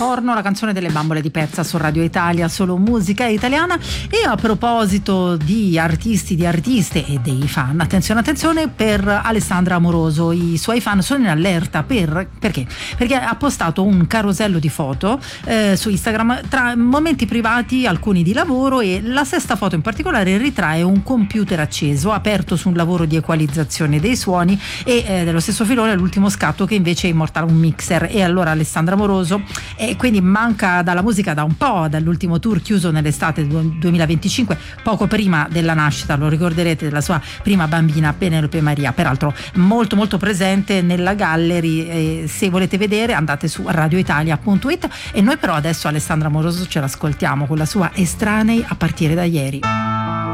Forno, la canzone delle bambole di Pezza su Radio Italia, solo musica italiana. E a proposito di artisti, di artiste e dei fan, attenzione per Alessandra Amoroso, i suoi fan sono in allerta perché ha postato un carosello di foto su Instagram tra momenti privati, alcuni di lavoro, e la sesta foto in particolare ritrae un computer acceso aperto su un lavoro di equalizzazione dei suoni, e dello stesso filone l'ultimo scatto che invece immortala un mixer. E allora Alessandra Amoroso quindi manca dalla musica da un po', dall'ultimo tour chiuso nell'estate 2025, poco prima della nascita, lo ricorderete, della sua prima bambina Penelope Maria, peraltro molto molto presente nella gallery. Se volete vedere andate su radioitalia.it. E noi però adesso Alessandra Amoroso ce l'ascoltiamo con la sua Estranei a partire da ieri.